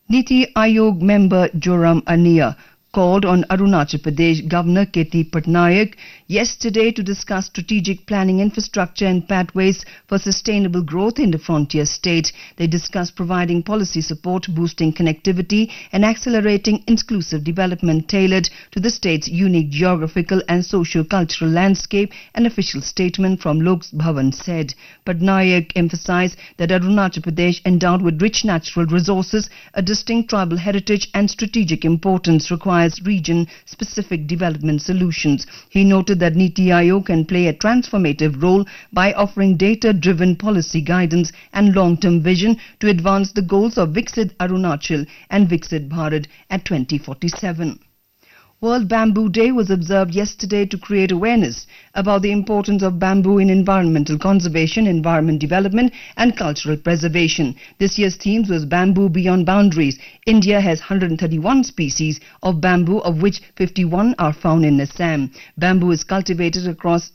Niti Aayog member Joram Ania called on Arunachal Pradesh Governor K.T. Patnaik yesterday to discuss strategic planning, infrastructure and pathways for sustainable growth in the frontier state. They discussed providing policy support, boosting connectivity and accelerating inclusive development tailored to the state's unique geographical and socio-cultural landscape, an official statement from Lok Bhavan said. Patnaik emphasized that Arunachal Pradesh, endowed with rich natural resources, a distinct tribal heritage and strategic importance, requires region-specific development solutions. He noted that Niti Aayog can play a transformative role by offering data-driven policy guidance and long-term vision to advance the goals of Viksit Arunachal and Viksit Bharat at 2047. World Bamboo Day was observed yesterday to create awareness about the importance of bamboo in environmental conservation, environment development and cultural preservation. This year's theme was Bamboo Beyond Boundaries. India has 131 species of bamboo, of which 51 are found in Assam. Bamboo is cultivated across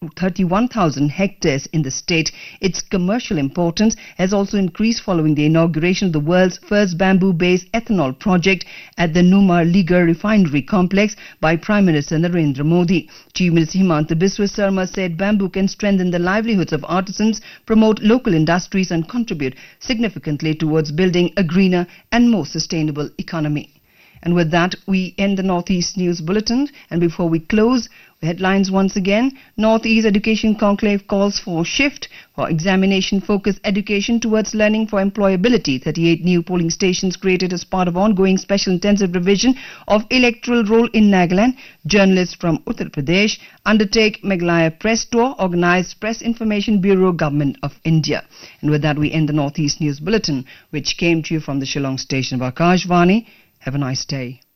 31,000 hectares in the state. Its commercial importance has also increased following the inauguration of the world's first bamboo-based ethanol project at the Numaligarh refinery complex by Prime Minister Narendra Modi. Chief Minister Himanta Biswa Sarma said bamboo can strengthen the livelihoods of artisans, promote local industries and contribute significantly towards building a greener and more sustainable economy. And with that, we end the Northeast News Bulletin. And before we close, headlines once again. Northeast Education Conclave calls for shift for examination-focused education towards learning for employability. 38 new polling stations created as part of ongoing special intensive revision of electoral roll in Nagaland. Journalists from Uttar Pradesh undertake Meghalaya Press Tour, organized Press Information Bureau, Government of India. And with that, we end the Northeast News Bulletin, which came to you from the Shillong station of Akashvani. Have a nice day.